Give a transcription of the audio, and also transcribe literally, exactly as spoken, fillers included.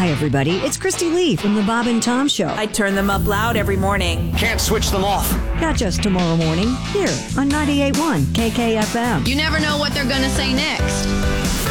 Hi, everybody. It's Christy Lee from The Bob and Tom Show. I turn them up loud every morning. Can't switch them off. Catch us tomorrow morning here on ninety-eight point one K K F M. You never know what they're going to say next.